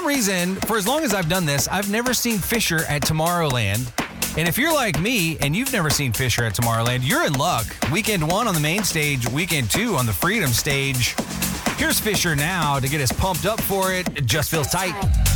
reason, for as long as I've done this, I've never seen Fisher at Tomorrowland. And if you're like me and you've never seen Fisher at Tomorrowland, you're in luck. Weekend 1 on the main stage, weekend 2 on the Freedom stage. Here's Fisher now to get us pumped up for it. It just feels tight.